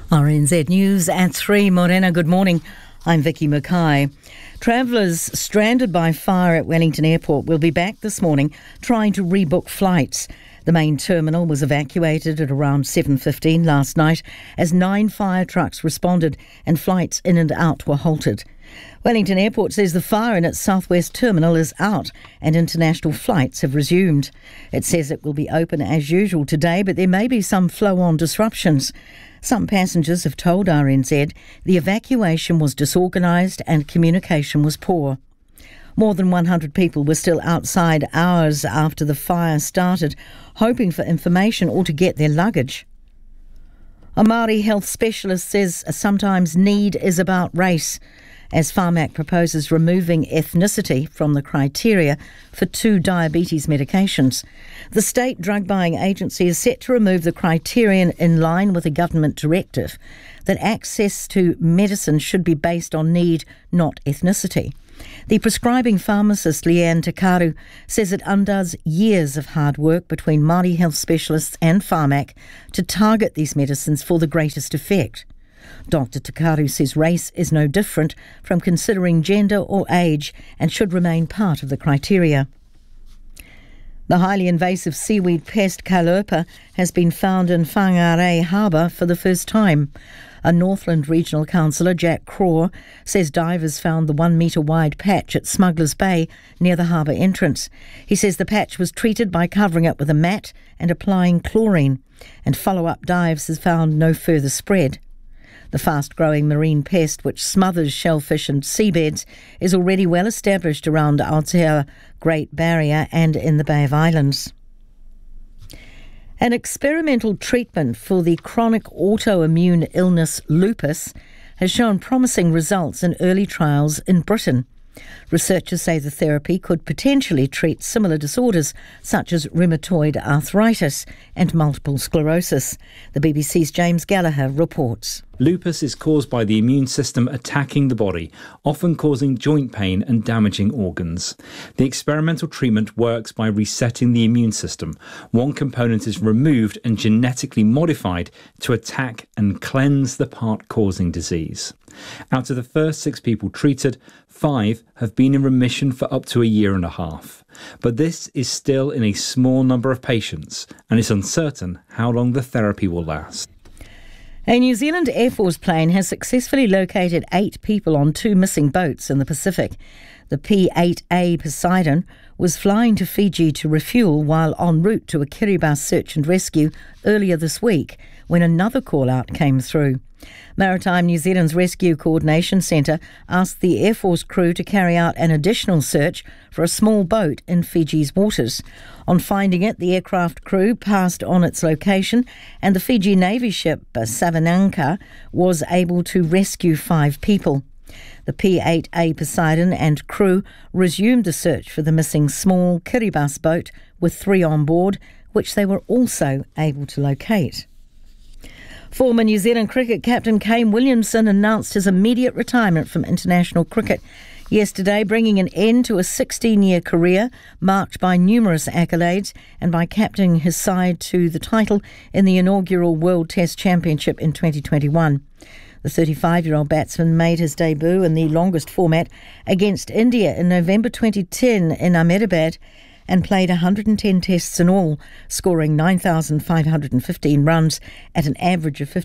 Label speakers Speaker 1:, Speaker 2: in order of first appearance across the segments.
Speaker 1: RNZ News at 3. Morena, good morning. I'm Vicky Mackay. Travellers stranded by fire at Wellington Airport will be back this morning trying to rebook flights. The main terminal was evacuated at around 7:15 last night as 9 fire trucks responded and flights in and out were halted. Wellington Airport says the fire in its southwest terminal is out and international flights have resumed. It says it will be open as usual today, but there may be some flow-on disruptions. Some passengers have told RNZ the evacuation was disorganised and communication was poor. More than 100 people were still outside hours after the fire started, hoping for information or to get their luggage. A Māori health specialist says sometimes need is about race, as Pharmac proposes removing ethnicity from the criteria for 2 diabetes medications. The state drug buying agency is set to remove the criterion in line with a government directive that access to medicine should be based on need, not ethnicity. The prescribing pharmacist Leanne Takaru says it undoes years of hard work between Māori health specialists and Pharmac to target these medicines for the greatest effect. Dr Takaru says race is no different from considering gender or age and should remain part of the criteria. The highly invasive seaweed pest Caulerpa has been found in Whangarei Harbour for the first time. A Northland Regional Councillor, Jack Craw, says divers found the 1 metre wide patch at Smugglers Bay near the harbour entrance. He says the patch was treated by covering it with a mat and applying chlorine, and follow-up dives has found no further spread. The fast-growing marine pest, which smothers shellfish and seabeds, is already well established around Aotearoa Great Barrier and in the Bay of Islands. An experimental treatment for the chronic autoimmune illness lupus has shown promising results in early trials in Britain. Researchers say the therapy could potentially treat similar disorders such as rheumatoid arthritis and multiple sclerosis. The BBC's James Gallagher reports.
Speaker 2: Lupus is caused by the immune system attacking the body, often causing joint pain and damaging organs. The experimental treatment works by resetting the immune system. One component is removed and genetically modified to attack and cleanse the part causing disease. Out of the first 6 people treated, 5 have been in remission for up to a year and a half. But this is still in a small number of patients, and it's uncertain how long the therapy will last.
Speaker 1: A New Zealand Air Force plane has successfully located 8 people on 2 missing boats in the Pacific. The P-8A Poseidon was flying to Fiji to refuel while en route to a Kiribati search and rescue earlier this week when another call-out came through. Maritime New Zealand's Rescue Coordination Centre asked the Air Force crew to carry out an additional search for a small boat in Fiji's waters. On finding it, the aircraft crew passed on its location and the Fiji Navy ship Savananka was able to rescue 5 people. The P-8A Poseidon and crew resumed the search for the missing small Kiribati boat with 3 on board, which they were also able to locate. Former New Zealand cricket captain Kane Williamson announced his immediate retirement from international cricket yesterday, bringing an end to a 16-year career marked by numerous accolades and by captaining his side to the title in the inaugural World Test Championship in 2021. The 35-year-old batsman made his debut in the longest format against India in November 2010 in Ahmedabad and played 110 tests in all, scoring 9,515 runs at an average of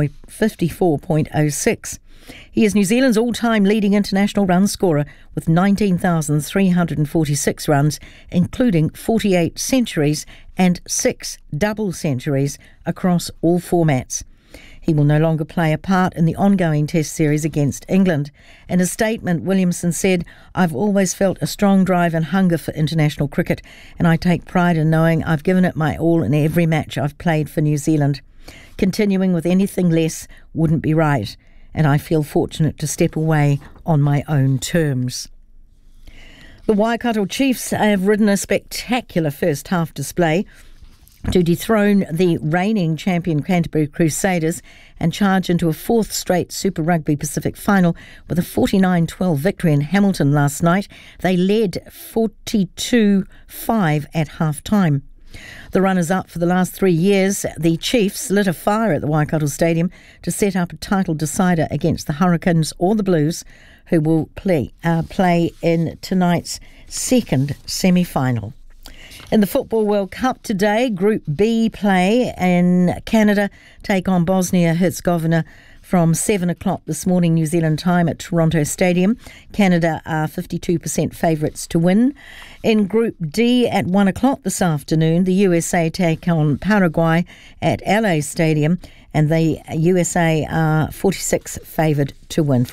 Speaker 1: 54.06. He is New Zealand's all-time leading international run scorer with 19,346 runs, including 48 centuries and 6 double centuries across all formats. He will no longer play a part in the ongoing Test series against England. In a statement, Williamson said, "I've always felt a strong drive and hunger for international cricket, and I take pride in knowing I've given it my all in every match I've played for New Zealand. Continuing with anything less wouldn't be right, and I feel fortunate to step away on my own terms." The Waikato Chiefs have ridden a spectacular first half display to dethrone the reigning champion Canterbury Crusaders and charge into a 4th straight Super Rugby Pacific final with a 49-12 victory in Hamilton last night. They led 42-5 at half-time. The runners-up for the last 3 years, the Chiefs, lit a fire at the Waikato Stadium to set up a title decider against the Hurricanes or the Blues, who will play in tonight's second semi-final. In the Football World Cup today, Group B play in Canada take on Bosnia-Herzegovina from 7 o'clock this morning New Zealand time at Toronto Stadium. Canada are 52% favourites to win. In Group D at 1 o'clock this afternoon, the USA take on Paraguay at LA Stadium, and the USA are 46% favoured to win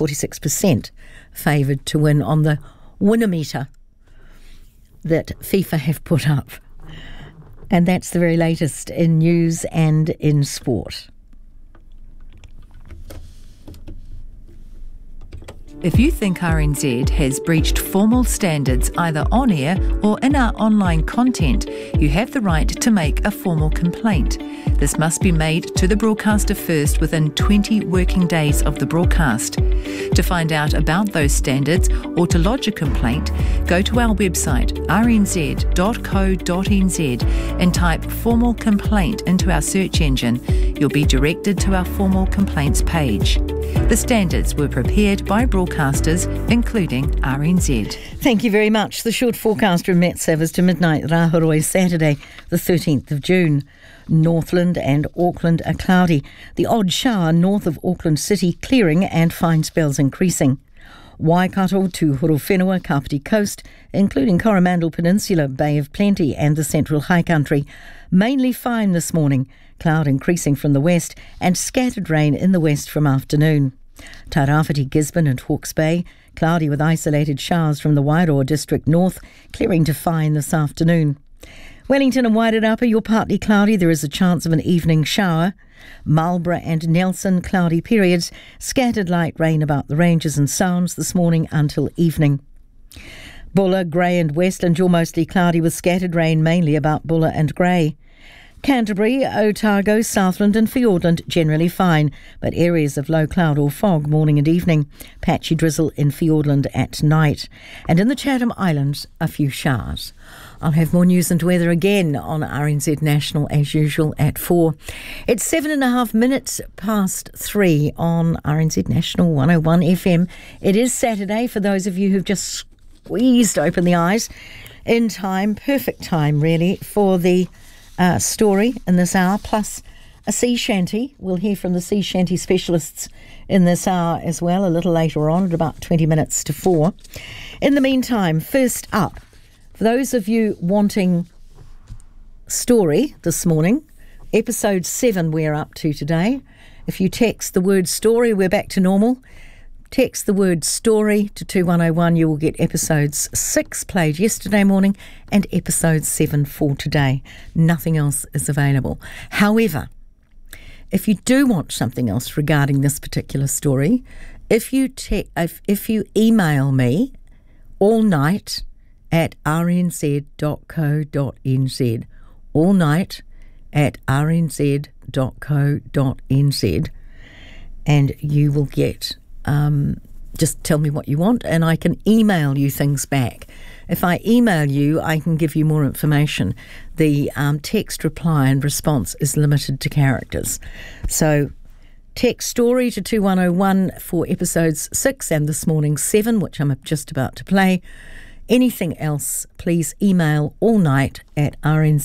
Speaker 1: on the Winometer that FIFA have put up. And that's the very latest in news and in sport.
Speaker 3: If you think RNZ has breached formal standards either on air or in our online content, you have the right to make a formal complaint. This must be made to the broadcaster first within 20 working days of the broadcast. To find out about those standards or to lodge a complaint, go to our website rnz.co.nz and type formal complaint into our search engine. You'll be directed to our formal complaints page. The standards were prepared by broadcasters, including RNZ.
Speaker 1: Thank you very much. The short forecast from Met Savers to midnight Rahoroi, Saturday, the 13th of June. Northland and Auckland are cloudy. The odd shower north of Auckland City clearing and fine spells increasing. Waikato to Horowhenua, Kapiti Coast, including Coromandel Peninsula, Bay of Plenty and the Central High Country. Mainly fine this morning. Cloud increasing from the west and scattered rain in the west from afternoon. Tairāwhiti, Gisborne and Hawke's Bay, cloudy with isolated showers from the Wairoa district north, clearing to fine this afternoon. Wellington and Wairarapa, you're partly cloudy. There is a chance of an evening shower. Marlborough and Nelson, cloudy periods. Scattered light rain about the ranges and sounds this morning until evening. Bulla, Grey and Westland, you're mostly cloudy with scattered rain mainly about Bulla and Grey. Canterbury, Otago, Southland and Fiordland generally fine, but areas of low cloud or fog morning and evening. Patchy drizzle in Fiordland at night. And in the Chatham Islands, a few showers. I'll have more news and weather again on RNZ National as usual at 4. It's 7.5 minutes past 3 on RNZ National 101 FM. It is Saturday for those of you who've just squeezed open the eyes in time, perfect time really, for the story in this hour, plus a sea shanty. We'll hear from the sea shanty specialists in this hour as well, a little later on at about 20 minutes to 4. In the meantime, first up, for those of you wanting story this morning, episode 7 we're up to today. If you text the word story, we're back to normal. Text the word story to 2101. You will get episodes 6 played yesterday morning and episode 7 for today. Nothing else is available. However, if you do want something else regarding this particular story, if you email me all night at rnz.co.nz, all night at rnz.co.nz, and you will get just tell me what you want and I can email you things back. If I email you, I can give you more information. The text reply and response is limited to characters. So text story to 2101 for episodes 6 and this morning's 7, which I'm just about to play. Anything else, please email all night at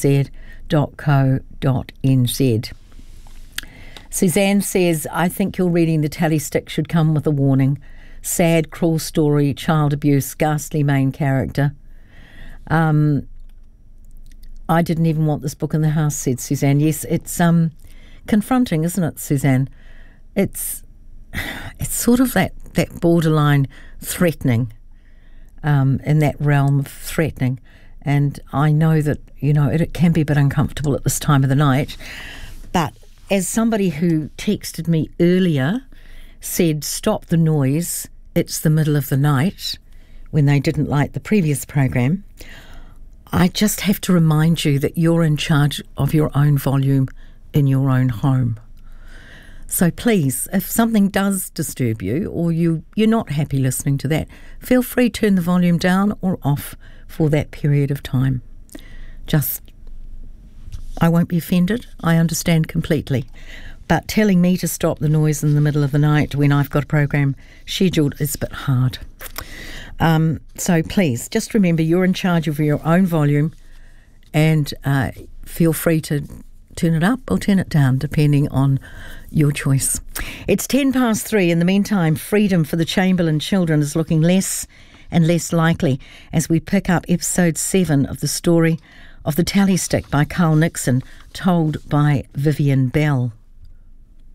Speaker 1: rnz.co.nz. Suzanne says, I think your reading the tally stick should come with a warning. Sad, cruel story, child abuse, ghastly main character. I didn't even want this book in the house, said Suzanne. Yes, it's confronting, isn't it, Suzanne? It's sort of that borderline threatening, in that realm of threatening. And I know that, it can be a bit uncomfortable at this time of the night, but as somebody who texted me earlier said, stop the noise, it's the middle of the night, when they didn't like the previous program, I just have to remind you that you're in charge of your own volume in your own home. So please, if something does disturb you or you're not happy listening to that, feel free to turn the volume down or off for that period of time. Just I won't be offended. I understand completely. But telling me to stop the noise in the middle of the night when I've got a program scheduled is a bit hard. So please, just remember you're in charge of your own volume, and feel free to turn it up or turn it down, depending on your choice. It's 3:10. In the meantime, freedom for the Chamberlain children is looking less and less likely as we pick up episode 7 of the story of the Tally Stick by Carl Nixon, told by Vivian Bell.